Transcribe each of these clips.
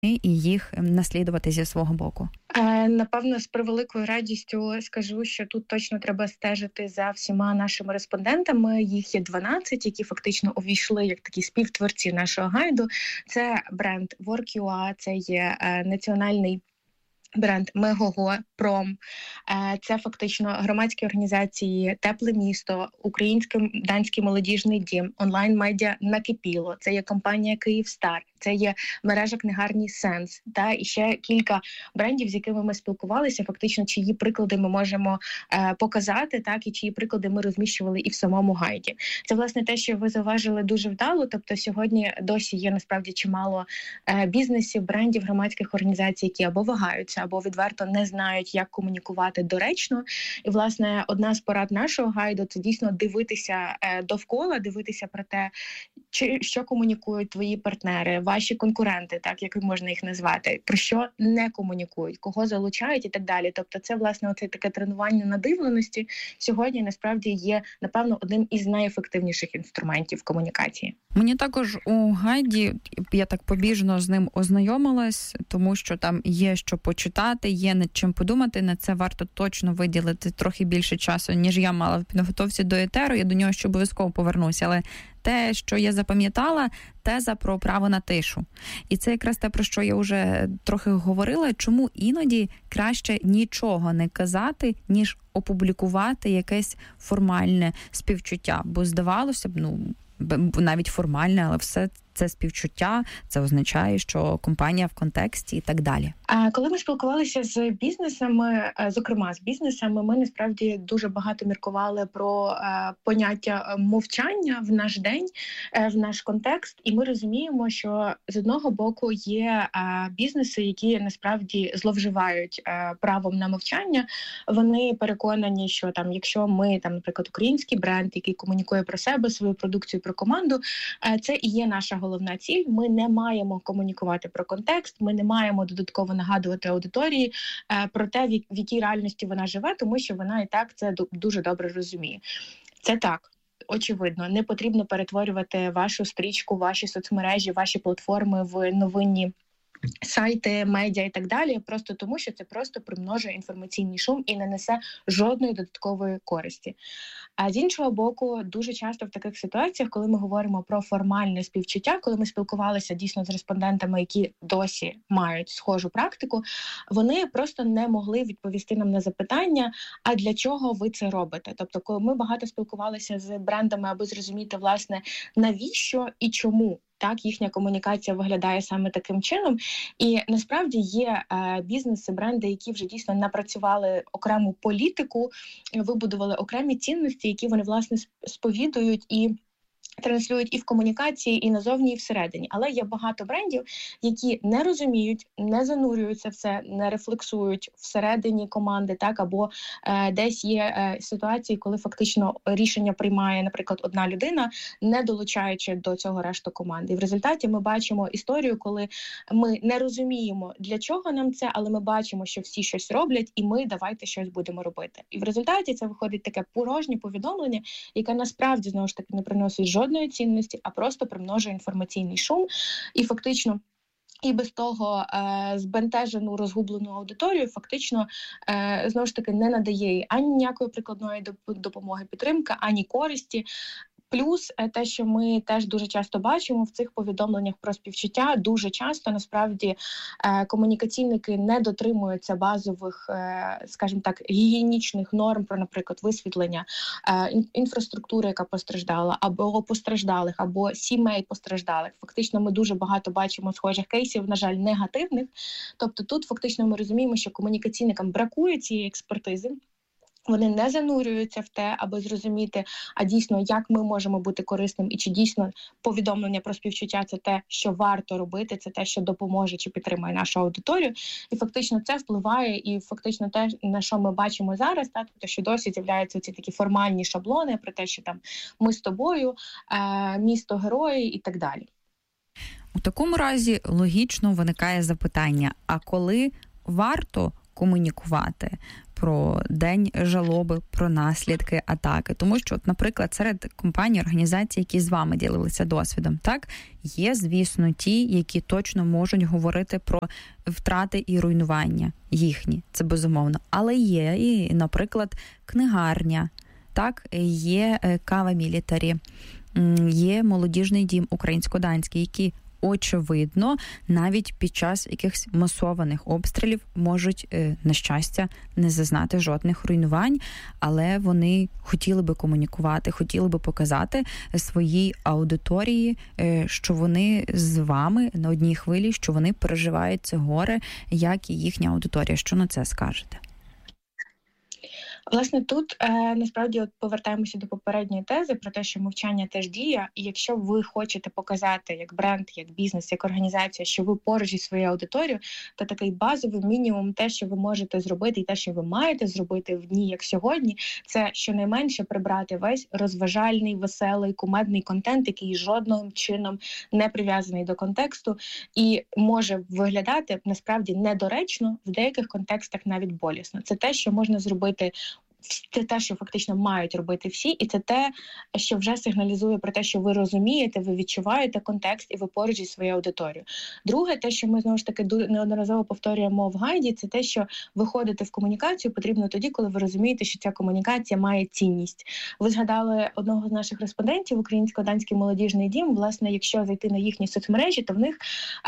і їх наслідувати зі свого боку? Напевно, з превеликою радістю скажу, що тут точно треба стежити за всіма нашими респондентами. Їх є 12, які фактично увійшли як такі співтворці нашого гайду. Це бренд Work.ua, це є національний бренд Мегого, Пром, це фактично громадські організації «Тепле місто», Український данський молодіжний дім, онлайн-медіа «Накипіло», це є компанія «Київстар», це є мережа книгарні «Сенс», та і ще кілька брендів, з якими ми спілкувалися, фактично чиї приклади ми можемо показати, так, і чиї приклади ми розміщували і в самому гайді. Це, власне, те, що ви зауважили дуже вдало, тобто сьогодні досі є насправді чимало бізнесів, брендів, громадських організацій, які або вагаються, або відверто не знають, як комунікувати доречно. І, власне, одна з порад нашого гайду – це дійсно дивитися довкола, дивитися про те, що комунікують твої партнери, ваші конкуренти, так, як можна їх назвати, про що не комунікують, кого залучають і так далі. Тобто це, власне, оце таке тренування надивленості сьогодні насправді є, напевно, одним із найефективніших інструментів комунікації. Мені також у гайді, я так побіжно з ним ознайомилась, тому що там є що почитати, є над чим подумати, на це варто точно виділити трохи більше часу, ніж я мала в підготовці до етеру, я до нього ще обов'язково повернуся, але те, що я запам'ятала, теза про право на тишу. І це якраз те, про що я вже трохи говорила, чому іноді краще нічого не казати, ніж опублікувати якесь формальне співчуття. Бо здавалося б, навіть формальне, але все це співчуття, це означає, що компанія в контексті і так далі. Коли ми спілкувалися з бізнесами, зокрема з бізнесами, ми насправді дуже багато міркували про поняття мовчання в наш день, в наш контекст, і ми розуміємо, що з одного боку є бізнеси, які насправді зловживають правом на мовчання. Вони переконані, що там, якщо ми, там, наприклад, український бренд, який комунікує про себе, свою продукцію, про команду, це і є наша головна ціль. Ми не маємо комунікувати про контекст, ми не маємо додатково нагадувати аудиторії про те, в якій реальності вона живе, тому що вона і так це дуже добре розуміє. Це так. Очевидно, не потрібно перетворювати вашу стрічку, ваші соцмережі, ваші платформи в новинні сайти, медіа і так далі, просто тому, що це просто примножує інформаційний шум і не несе жодної додаткової користі. А з іншого боку, дуже часто в таких ситуаціях, коли ми говоримо про формальне співчуття, коли ми спілкувалися дійсно з респондентами, які досі мають схожу практику, вони просто не могли відповісти нам на запитання, а для чого ви це робите? Тобто, коли ми багато спілкувалися з брендами, аби зрозуміти, власне, навіщо і чому так їхня комунікація виглядає саме таким чином. І насправді є бізнеси, бренди, які вже дійсно напрацювали окрему політику, вибудували окремі цінності, які вони, власне, сповідують і транслюють і в комунікації, і назовні, і всередині. Але є багато брендів, які не розуміють, не занурюються в це, не рефлексують всередині команди, так, або десь є ситуації, коли фактично рішення приймає, наприклад, одна людина, не долучаючи до цього решту команди. І в результаті ми бачимо історію, коли ми не розуміємо, для чого нам це, але ми бачимо, що всі щось роблять, і ми давайте щось будемо робити. І в результаті це виходить таке порожнє повідомлення, яке насправді, знову ж таки, не приносить жодної цінності, а просто примножує інформаційний шум і фактично і без того збентежену, розгублену аудиторію фактично, знову ж таки, не надає їй ані ніякої прикладної допомоги, підтримки, ані користі. Плюс те, що ми теж дуже часто бачимо в цих повідомленнях про співчуття, дуже часто, насправді, комунікаційники не дотримуються базових, скажімо так, гігієнічних норм про, наприклад, висвітлення інфраструктури, яка постраждала, або постраждалих, або сімей постраждалих. Фактично, ми дуже багато бачимо схожих кейсів, на жаль, негативних. Тобто тут фактично ми розуміємо, що комунікаційникам бракує цієї експертизи. Вони не занурюються в те, аби зрозуміти, а дійсно, як ми можемо бути корисним, і чи дійсно повідомлення про співчуття – це те, що варто робити, це те, що допоможе чи підтримує нашу аудиторію. І фактично це впливає, і фактично те, на що ми бачимо зараз, тобто, що досі з'являються ці такі формальні шаблони про те, що там ми з тобою, місто герої і так далі. У такому разі логічно виникає запитання, а коли варто комунікувати про день жалоби, про наслідки атаки. Тому що, от, наприклад, серед компаній, організацій, які з вами ділилися досвідом, так, є, звісно, ті, які точно можуть говорити про втрати і руйнування їхні, це безумовно. Але є і, наприклад, книгарня, так, є Кава Мілітарі, є молодіжний дім українсько-данський, які очевидно, навіть під час якихось масованих обстрілів можуть, на щастя, не зазнати жодних руйнувань, але вони хотіли би комунікувати, хотіли би показати своїй аудиторії, що вони з вами на одній хвилі, що вони переживають це горе, як і їхня аудиторія. Що на це скажете? Власне, тут насправді повертаємося до попередньої тези про те, що мовчання теж діє, і якщо ви хочете показати як бренд, як бізнес, як організація, що ви поруч із своєю аудиторією, то такий базовий мінімум, те, що ви можете зробити, і те, що ви маєте зробити в дні, як сьогодні, це щонайменше прибрати весь розважальний, веселий, кумедний контент, який жодним чином не прив'язаний до контексту і може виглядати насправді недоречно, в деяких контекстах навіть болісно. Це те, що можна зробити. Це те, що фактично мають робити всі, і це те, що вже сигналізує про те, що ви розумієте, ви відчуваєте контекст і ви поруч зі своєю аудиторією. Друге, те, що ми, знову ж таки, неодноразово повторюємо в гайді, це те, що виходити в комунікацію потрібно тоді, коли ви розумієте, що ця комунікація має цінність. Ви згадали одного з наших респондентів, Українсько-Данський молодіжний дім. Власне, якщо зайти на їхні соцмережі, то в них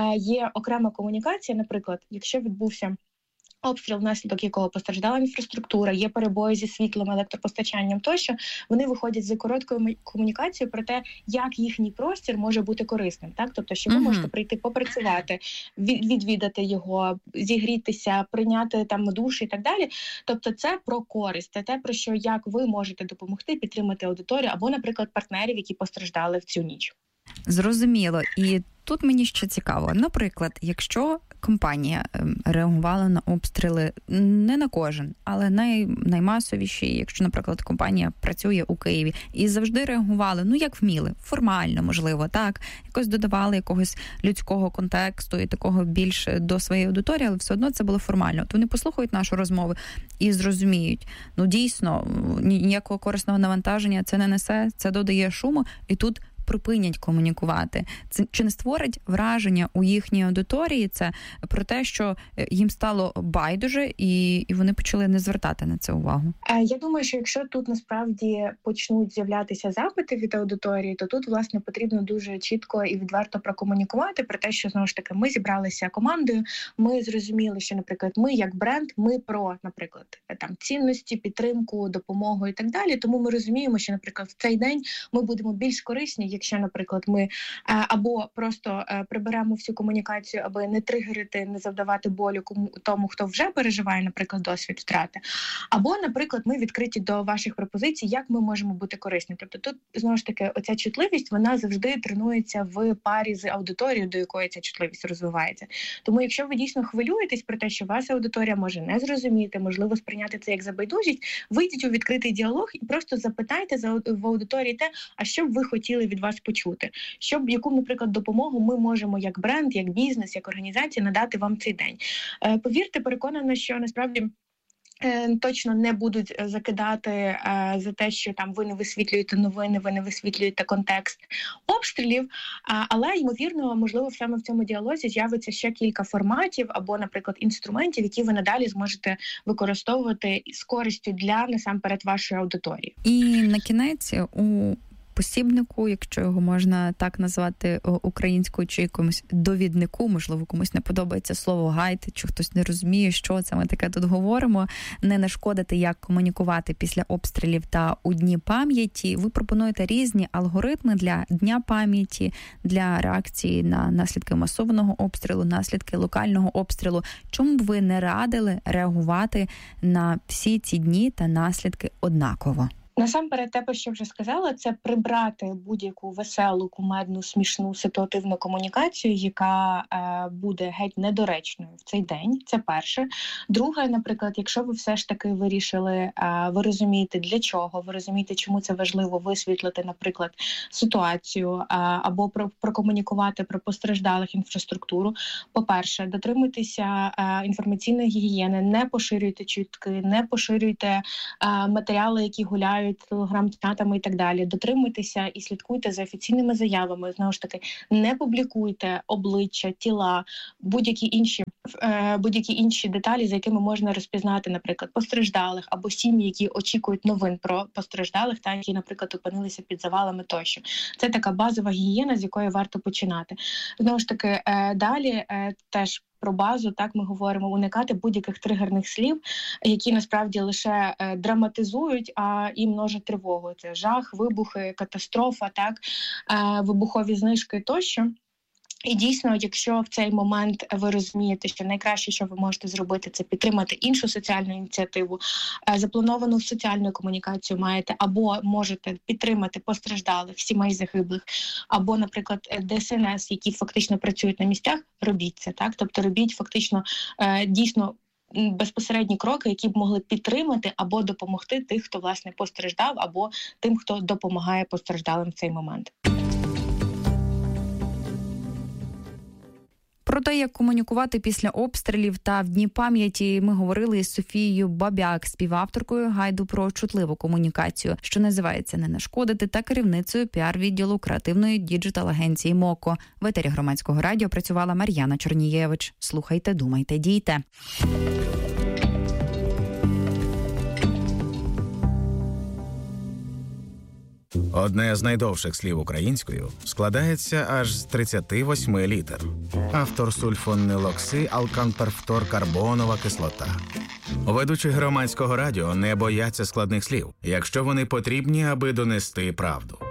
є окрема комунікація. Наприклад, якщо відбувся обстріл, внаслідок якого постраждала інфраструктура, є перебої зі світлом, електропостачанням тощо, вони виходять з короткою комунікацією про те, як їхній простір може бути корисним. Так? Тобто, що ви можете прийти попрацювати, відвідати його, зігрітися, прийняти там душ і так далі. Тобто це про користь, це те, про що, як ви можете допомогти підтримати аудиторію або, наприклад, партнерів, які постраждали в цю ніч. Зрозуміло. І тут мені ще цікаво. Наприклад, якщо компанія реагувала на обстріли не на кожен, але наймасовіші, якщо, наприклад, компанія працює у Києві і завжди реагували, ну, як вміли, формально, можливо, так, якось додавали якогось людського контексту і такого більш до своєї аудиторії, але все одно це було формально. От вони послухають нашу розмову і зрозуміють, ну, дійсно, ніякого корисного навантаження це не несе, це додає шуму, і тут припинять комунікувати. Це чи не створить враження у їхній аудиторії це про те, що їм стало байдуже і вони почали не звертати на це увагу? Я думаю, що якщо тут насправді почнуть з'являтися запити від аудиторії, то тут, власне, потрібно дуже чітко і відверто прокомунікувати про те, що, знову ж таки, ми зібралися командою, ми зрозуміли, що, наприклад, ми як бренд, ми про, наприклад, там цінності, підтримку, допомогу і так далі, тому ми розуміємо, що, наприклад, в цей день ми будемо більш корисні, якщо, наприклад, ми або просто приберемо всю комунікацію, аби не тригерити, не завдавати болю тому, хто вже переживає, наприклад, досвід втрати, або, наприклад, ми відкриті до ваших пропозицій, як ми можемо бути корисні. Тобто тут, знову ж таки, оця чутливість, вона завжди тренується в парі з аудиторією, до якої ця чутливість розвивається. Тому якщо ви дійсно хвилюєтесь про те, що ваша аудиторія може не зрозуміти, можливо, сприйняти це як забайдужість, вийдіть у відкритий діалог і просто запитайте в аудиторії те, а що б ви хотіли від вас почути, яку, наприклад, допомогу ми можемо як бренд, як бізнес, як організація надати вам цей день. Повірте, переконана, що насправді точно не будуть закидати за те, що там ви не висвітлюєте новини, ви не висвітлюєте контекст обстрілів, але, ймовірно, можливо, саме в цьому діалозі з'явиться ще кілька форматів або, наприклад, інструментів, які ви надалі зможете використовувати з користю для, насамперед, вашої аудиторії. І на кінець у посібнику, якщо його можна так назвати українською, чи якомусь довіднику, можливо, комусь не подобається слово гайд, чи хтось не розуміє, що це ми таке тут говоримо, не нашкодити, як комунікувати після обстрілів та у Дні пам'яті. Ви пропонуєте різні алгоритми для Дня пам'яті, для реакції на наслідки масованого обстрілу, наслідки локального обстрілу. Чому б ви не радили реагувати на всі ці дні та наслідки однаково? Насамперед, те, про що вже сказала, це прибрати будь-яку веселу, кумедну, смішну, ситуативну комунікацію, яка буде геть недоречною в цей день. Це перше. Друге, наприклад, якщо ви все ж таки вирішили, ви розумієте для чого, ви розумієте, чому це важливо висвітлити, наприклад, ситуацію або прокомунікувати про постраждалих інфраструктуру. По-перше, дотримуйтеся інформаційної гігієни, не поширюйте чутки, не поширюйте матеріали, які гуляють телеграм-чатами і так далі. Дотримуйтеся і слідкуйте за офіційними заявами. Знову ж таки, не публікуйте обличчя, тіла, будь-які інші деталі, за якими можна розпізнати, наприклад, постраждалих або сім'ї, які очікують новин про постраждалих, та які, наприклад, опинилися під завалами тощо. Це така базова гігієна, з якої варто починати. Знову ж таки, далі теж про базу, так ми говоримо, уникати будь-яких тригерних слів, які насправді лише драматизують, і множать тривогу. Це жах, вибухи, катастрофа, так, вибухові знижки тощо. І дійсно, якщо в цей момент ви розумієте, що найкраще, що ви можете зробити, це підтримати іншу соціальну ініціативу, заплановану соціальну комунікацію маєте, або можете підтримати постраждалих, сімей загиблих, або, наприклад, ДСНС, які фактично працюють на місцях, робіть це, так? Тобто робіть фактично дійсно безпосередні кроки, які б могли підтримати або допомогти тих, хто, власне, постраждав, або тим, хто допомагає постраждалим в цей момент. Про те, як комунікувати після обстрілів та в Дні пам'яті, ми говорили із Софією Бабяк, співавторкою гайду про чутливу комунікацію, що називається «Не нашкодити», та керівницею піар-відділу креативної діджитал-агенції «Моко». В етері Громадського радіо працювала Мар'яна Чорнієвич. Слухайте, думайте, дійте. Одне з найдовших слів українською складається аж з 38 літер. Автор сульфонилоксиалканперфторкарбонова кислота. Ведучі Громадського радіо не бояться складних слів, якщо вони потрібні, аби донести правду.